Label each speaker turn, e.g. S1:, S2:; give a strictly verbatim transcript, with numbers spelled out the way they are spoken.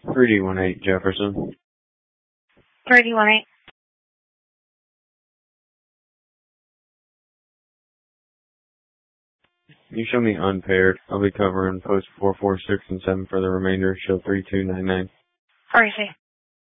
S1: three D one eight Jefferson.
S2: three D one eight.
S1: You show me unpaired. I'll be covering post four four six and seven for the remainder. Show three two nine nine.
S2: Where is he?